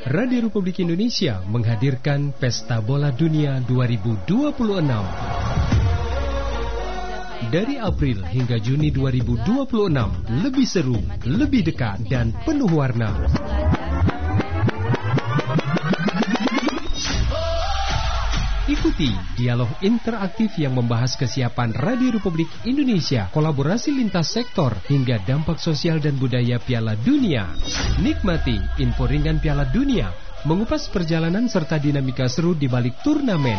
Radio Republik Indonesia menghadirkan Pesta Bola Dunia 2026. Dari April hingga Juni 2026, lebih seru, lebih dekat, dan penuh warna. Ikuti dialog interaktif yang membahas kesiapan Radio Republik Indonesia, kolaborasi lintas sektor, hingga dampak sosial dan budaya Piala Dunia. Nikmati info ringan Piala Dunia, mengupas perjalanan serta dinamika seru di balik turnamen.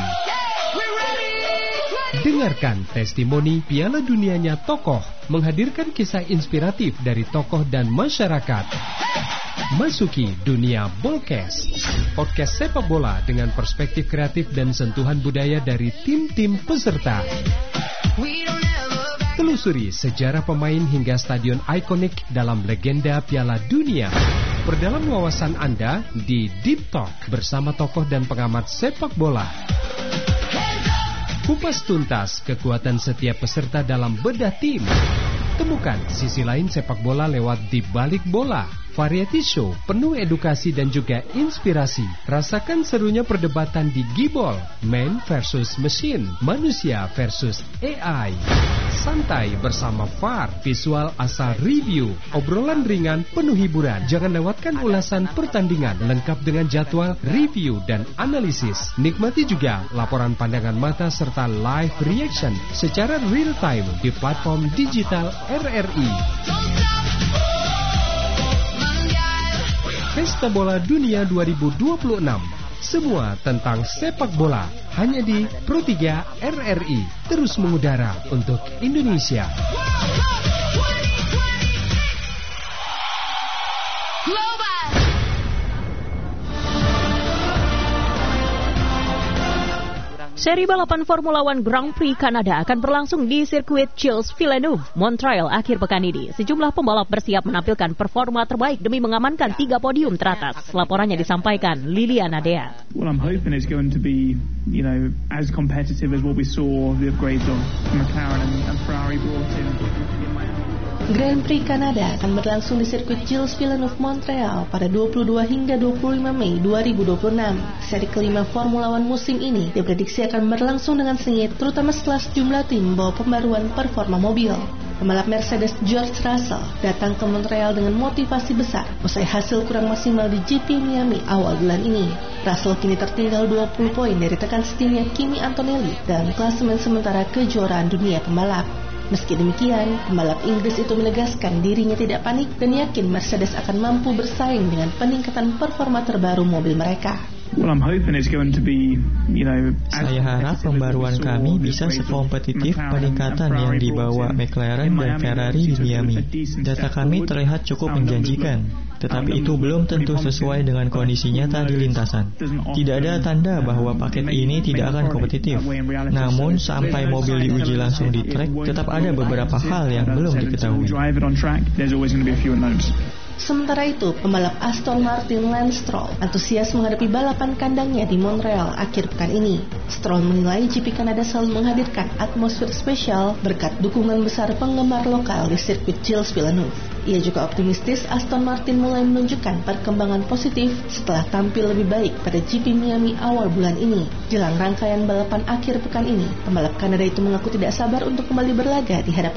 Dengarkan testimoni Piala Dunianya tokoh, menghadirkan kisah inspiratif dari tokoh dan masyarakat. Masuki dunia Bolkes, podcast sepak bola dengan perspektif kreatif dan sentuhan budaya dari tim-tim peserta. Telusuri sejarah pemain hingga stadion ikonik dalam legenda Piala Dunia. Perdalam wawasan Anda di Deep Talk bersama tokoh dan pengamat sepak bola. Kupas tuntas kekuatan setiap peserta dalam bedah tim. Temukan sisi lain sepak bola lewat Di Balik Bola, variety show penuh edukasi dan juga inspirasi. Rasakan serunya perdebatan di Gibol, man versus machine, manusia versus AI. Santai bersama VAR, visual asal review, obrolan ringan penuh hiburan. Jangan lewatkan ulasan pertandingan lengkap dengan jadwal, review, dan analisis. Nikmati juga laporan pandangan mata serta live reaction secara real time di platform digital RRI. Pesta Bola Dunia 2026. Semua tentang sepak bola hanya di Pro 3 RRI. Terus mengudara untuk Indonesia. Seri balapan Formula One Grand Prix Kanada akan berlangsung di sirkuit Gilles Villeneuve, Montreal akhir pekan ini. Sejumlah pembalap bersiap menampilkan performa terbaik demi mengamankan 3 podium teratas. Laporannya disampaikan Liliana Dea. Well, I'm hoping it's going to be, as competitive as what we saw the upgrades of McLaren and Ferrari brought in Miami. Grand Prix Kanada akan berlangsung di sirkuit Gilles Villeneuve, Montreal pada 22 hingga 25 Mei 2026. Seri kelima Formula One musim ini diprediksi akan berlangsung dengan sengit, terutama setelah sejumlah tim membawa pembaruan performa mobil. Pembalap Mercedes George Russell datang ke Montreal dengan motivasi besar usai hasil kurang maksimal di GP Miami awal bulan ini. Russell kini tertinggal 20 poin dari rekan setimnya Kimi Antonelli dalam klasemen sementara kejuaraan dunia pembalap. Meski demikian, pembalap Inggris itu menegaskan dirinya tidak panik dan yakin Mercedes akan mampu bersaing dengan peningkatan performa terbaru mobil mereka. Well, I'm hoping it's going to be, Saya harap pembaruan kami bisa sekompetitif peningkatan yang dibawa McLaren dan Ferrari di Miami. Data kami terlihat cukup menjanjikan, tetapi itu belum tentu sesuai dengan kondisi nyata di lintasan. Tidak ada tanda bahwa paket ini tidak akan kompetitif. Namun, sampai mobil diuji langsung di trek, tetap ada beberapa hal yang belum diketahui. Sementara itu, pembalap Aston Martin Lance Stroll antusias menghadapi balapan kandangnya di Montreal akhir pekan ini. Stroll menilai GP Kanada selalu menghadirkan atmosfer spesial berkat dukungan besar penggemar lokal di sirkuit Gilles Villeneuve. Ia juga optimistis Aston Martin mulai menunjukkan perkembangan positif setelah tampil lebih baik pada GP Miami awal bulan ini. Jelang rangkaian balapan akhir pekan ini, pembalap Kanada itu mengaku tidak sabar untuk kembali berlaga di hadapan